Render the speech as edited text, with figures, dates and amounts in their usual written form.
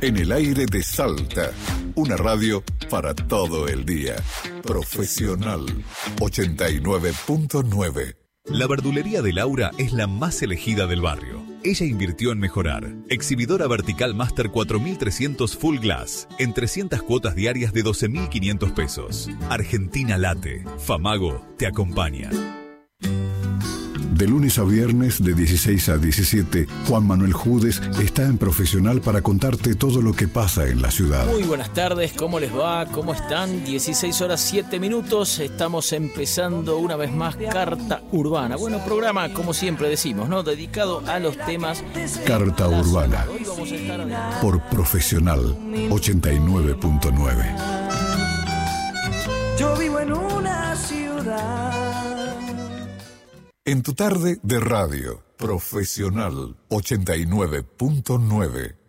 En el aire de Salta, una radio para todo el día. Profesional 89.9. La verdulería de Laura es la más elegida del barrio. Ella invirtió en mejorar. Exhibidora vertical Master 4300 Full Glass en 300 cuotas diarias de 12.500 pesos. Argentina Late. Famago te acompaña. De lunes a viernes, de 16 a 17, Juan Manuel Judes está en Profesional para contarte todo lo que pasa en la ciudad. Muy buenas tardes, ¿cómo les va? ¿Cómo están? 16 horas 7 minutos, estamos empezando una vez más Carta Urbana. Bueno, programa, como siempre decimos, ¿no? Dedicado a los temas... Carta Urbana, Hoy vamos a estar... por Profesional 89.9. Yo vivo en una ciudad. En tu tarde de radio, Profesional 89.9.